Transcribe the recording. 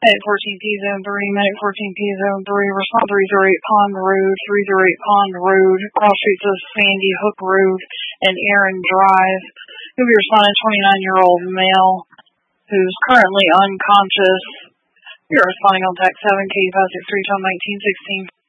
Medic 14P Zone 3, Medic 14P Zone 3, respond 308 Pond Road, 308 Pond Road, cross streets of Sandy Hook Road and Aaron Drive. You'll be responding 29-year-old male who's currently unconscious. You're responding on text 7K 563 1916.